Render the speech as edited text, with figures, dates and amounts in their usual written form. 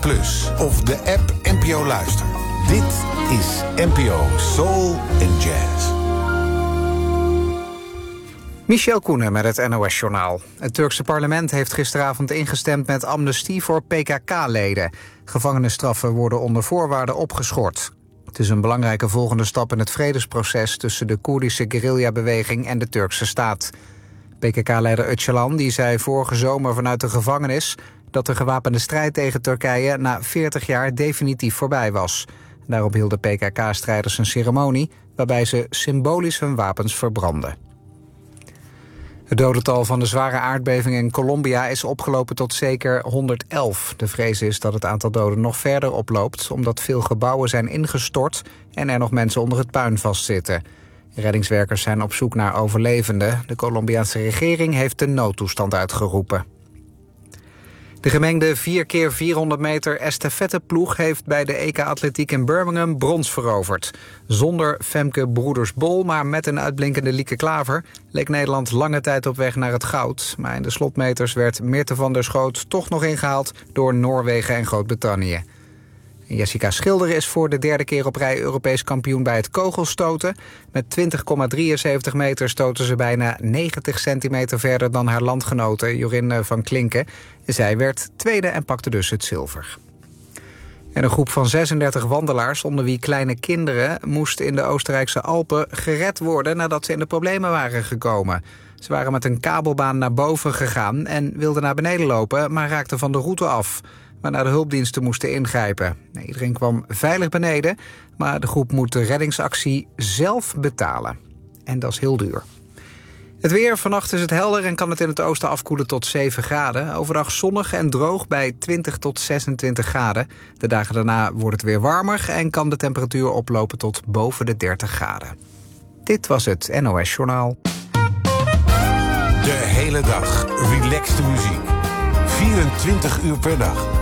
Plus of de app NPO Luister. Dit is NPO Soul and Jazz. Michel Koenen met het NOS-journaal. Het Turkse parlement heeft gisteravond ingestemd met amnestie voor PKK-leden. Gevangenisstraffen worden onder voorwaarden opgeschort. Het is een belangrijke volgende stap in het vredesproces tussen de Koerdische guerrillabeweging en de Turkse staat. PKK-leider Öcalan die zei vorige zomer vanuit de gevangenis dat de gewapende strijd tegen Turkije na 40 jaar definitief voorbij was. Daarop hielden PKK-strijders een ceremonie waarbij ze symbolisch hun wapens verbrandden. Het dodental van de zware aardbeving in Colombia is opgelopen tot zeker 111. De vrees is dat het aantal doden nog verder oploopt, omdat veel gebouwen zijn ingestort en er nog mensen onder het puin vastzitten. Reddingswerkers zijn op zoek naar overlevenden. De Colombiaanse regering heeft de noodtoestand uitgeroepen. De gemengde 4x400 meter estafetteploeg heeft bij de EK Atletiek in Birmingham brons veroverd. Zonder Femke Broeders-Bol, maar met een uitblinkende Lieke Klaver leek Nederland lange tijd op weg naar het goud. Maar in de slotmeters werd Mirte van der Schoot toch nog ingehaald door Noorwegen en Groot-Brittannië. Jessica Schilder is voor de derde keer op rij Europees kampioen bij het kogelstoten. Met 20,73 meter stoten ze bijna 90 centimeter verder dan haar landgenote Jorinde van Klinken. Zij werd tweede en pakte dus het zilver. En een groep van 36 wandelaars, onder wie kleine kinderen, moest in de Oostenrijkse Alpen gered worden nadat ze in de problemen waren gekomen. Ze waren met een kabelbaan naar boven gegaan en wilden naar beneden lopen, maar raakten van de route af, waarna de hulpdiensten moesten ingrijpen. Iedereen kwam veilig beneden, maar de groep moet de reddingsactie zelf betalen. En dat is heel duur. Het weer, vannacht is het helder en kan het in het oosten afkoelen tot 7 graden. Overdag zonnig en droog bij 20 tot 26 graden. De dagen daarna wordt het weer warmer en kan de temperatuur oplopen tot boven de 30 graden. Dit was het NOS Journaal. De hele dag relaxte muziek. 24 uur per dag.